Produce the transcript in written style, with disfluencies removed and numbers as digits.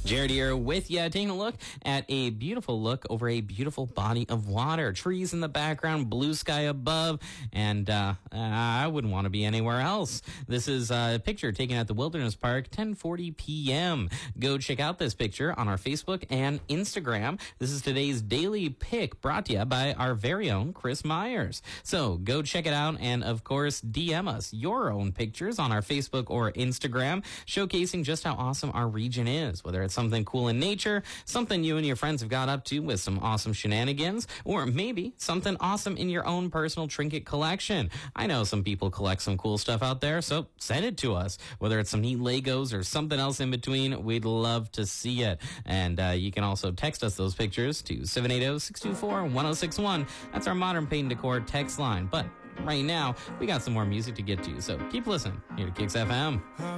Jared here with you, taking a look at a beautiful look over a beautiful body of water. Trees in the background, blue sky above, and I wouldn't want to be anywhere else. This is a picture taken at the Wilderness Park, 10:40 p.m. Go check out this picture on our Facebook and Instagram. This is today's daily pick brought to you by our very own Chris Myers. So go check it out, and of course, DM us your own pictures on our Facebook or Instagram, showcasing just how awesome our region is, whether it's something cool in nature, something you and your friends have got up to with some awesome shenanigans, or maybe something awesome in your own personal trinket collection. I know some people collect some cool stuff out there, so send it to us. Whether it's some neat Legos or something else in between, we'd love to see it. And you can also text us those pictures to 780-624-1061. That's our Modern Paint and Decor text line. But right now, we got some more music to get to, so keep listening here to Kicks FM.